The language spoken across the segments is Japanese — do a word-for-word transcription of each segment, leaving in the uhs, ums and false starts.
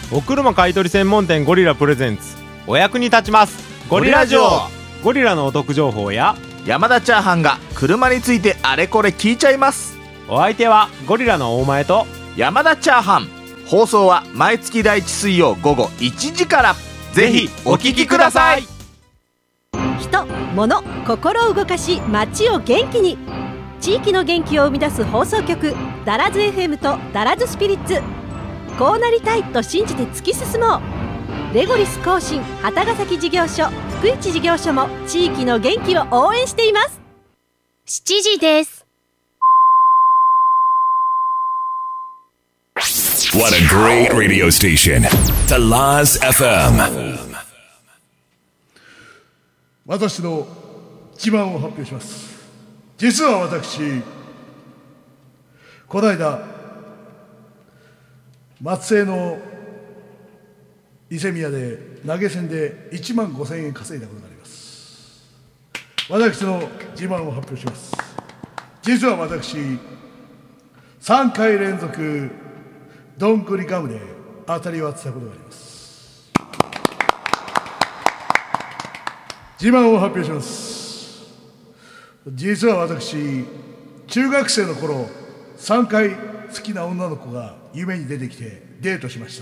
お車買取専門店ゴリラプレゼンツ、お役に立ちますゴリラジオ。ゴリラのお得情報や山田チャーハンが車についてあれこれ聞いちゃいます。 お相手はゴリラの大前と山田チャーハン。放送は毎月第一水曜午後いちじから。ぜひお聞きください。 人、物、心を動かし街を元気に、地域の元気を生み出す放送局ダラズ エフエム とダラズスピリッツ。こうなりたいと信じて突き進もう。レゴリス更新旗ヶ崎事業所、福市事業所も地域の元気を応援しています。しちじです。 What a great radio station. Talaz エフエム。 私の自慢を発表します。実は私、この間松江の伊勢宮で投げ銭でいちまんごせんえん稼いだことがあります。私の自慢を発表します。実は私、さんかい連続どんぐりガムで当たりを当てたことがあります。自慢を発表します。実は私、中学生の頃さんかい好きな女の子が夢に出てきてデートしました。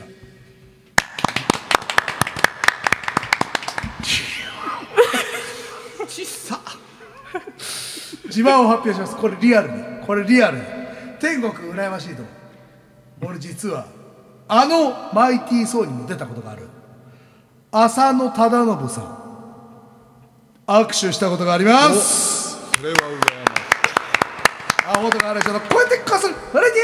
ちっさ自慢を発表します。これリアルに、これリアルに天国羨ましいと思う。俺実はあのマイティーソーにも出たことがある浅野忠信さん、握手したことがあります。 それは羨ましい。 アホとかある人のこうやってこするバラエテ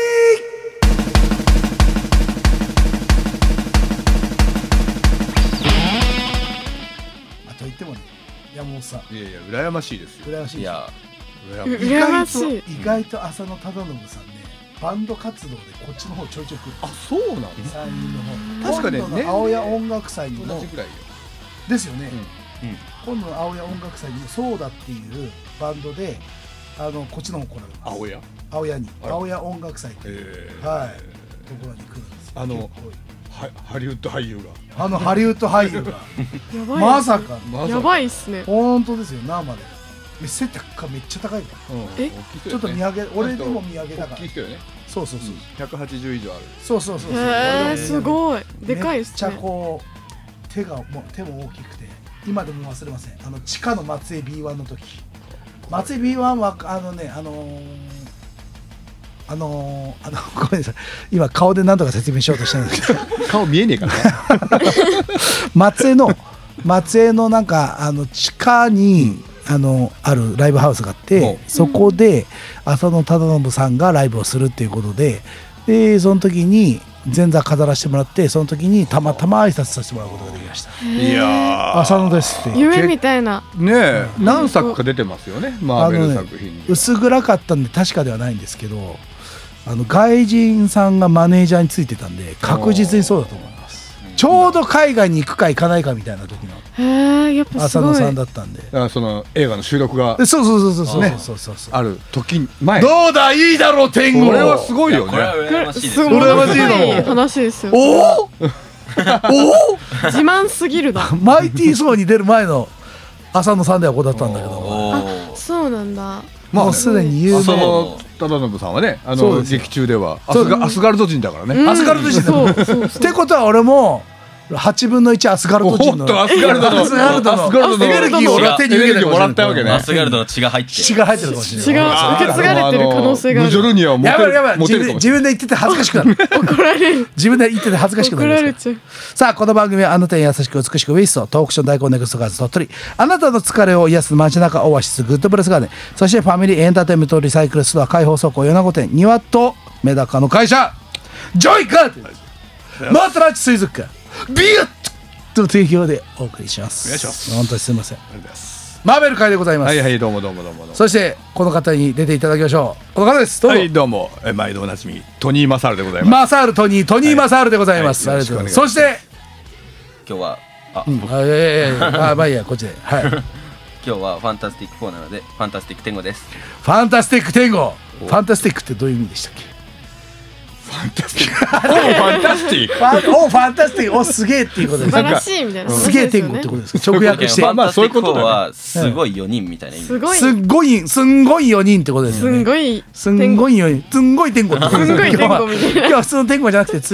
ィー。あと言ってもね、山本さん、 いやいや羨ましいですよ。 羨ましい。いや羨ましい。 意外と浅野忠信さんね、バンド活動でこっちの方ちょいちょい来る。 あ、そうなんですか。 山陰の方。 確かね、 今度の青谷音楽祭にも同じくらいよですよね、 うんうん、 今度の青谷音楽祭にもそうだっていうバンドで、あのこっちの方来られます。青谷青谷に青谷音楽祭という、えー、はいところに来るんですよ。 あのハリウッド俳優があのハリウッド俳優がやばい、 まさかやばいっすね。 本当ですよ。生で背高めっちゃ高いから、うん、えちょっと見上げ、俺でも見上げたから。大きい人よね。そうそうそう、うん、 ひゃくはちじゅう以上ある。 そうそうそうそう。 へー、すごいでかいっすね。 めっちゃこう手がもう手も大きくて、今でも忘れません。あの地下の松江 ビーワン の時、松江 ビーワン はあのね、あのー、あのー、あのごめんなさい、今顔で何とか説明しようとしてるんですけど顔見えねえから松江の松江のなんかあの地下に、うん、あのあるライブハウスがあって、そこで浅野忠信さんがライブをするっていうことで、でその時に前座飾らせてもらって、その時にたまたま挨拶させてもらうことができました。 いや浅野ですって夢みたいなねえ、何作か出てますよね、マーベル作品に、 ね、薄暗かったんで確かではないんですけど、あの外人さんがマネージャーについてたんで確実にそうだと思います。ちょうど海外に行くか行かないかみたいな時のへー、やっぱすごい浅野さんだったんで、 あ、その映画の収録がそうそうそうそう、 ね、 そうそうそう、 ある時前、 どうだいいだろう天狗。 これはすごいよね。 これは羨ましいです。羨ましい話ですよ。 おおお自慢すぎるだマイティーソーに出る前の浅野さんではこうだったんだけど、 あ、そうなんだ。 もうすでに有名。 浅野忠信さんはね、あの劇中ではアスガ、アスガルド人だからね、 うん、アスガルド人だからってことは俺もはちぶんのいちアスガルド人のアスガルドのアスガルドのエネルギーを手に入れてもらったわけね。 アスガルドの血が入って血が入ってるかもしれない。 血が受け継がれてる可能性がある。 ムジョルにはモテる。 やばいやばい、自分で自分で言ってて恥ずかしくなる怒られる。 自分で言ってて恥ずかしくなる。 怒られちゃう。 さあこの番組はあなたに優しく美しくウェイストトークション大根ネクストガーズ鳥取、あなたの疲れを癒す街中オアシスグッドプレスガーデン、そしてファミリーエンターテインメントリサイクルストア開放倉庫米子店ニワとメダカの会社ジョイカーマートランチ水族館ビュッと提供でお送りします。 お願いします。 本当にすみません。マーベル会でございます。 はいはい、どうもどうもどうもどうも。 そしてこの方に出ていただきましょう。この方です。どうぞ。 はい、どうも、え毎度おなじみトニー・マサールでございます。 マサールトニートニーマサールでございます。ありがとうございます。そして今日はあ、 うん、あいやいやいやあまあいいやこっちで、はい今日はファンタスティックフォーなのでファンタスティック天狗です。 ファンタスティック天狗、ファンタスティックってどういう意味でしたっけ？ ファンタスティックおファンタスティックファンおファンタスティックおすげえっていうことです素晴らしいみたいな。 すげえ天国ってことですか直訳してファンタスティックフォーまあはすごいよにんみたいな意味。 すごい。 すっごいすんごいよにんってことですすよねんごい。 すんごいよにんすんごい天国ってことですすんごい天国みたいな今日は普通の天国じゃなくて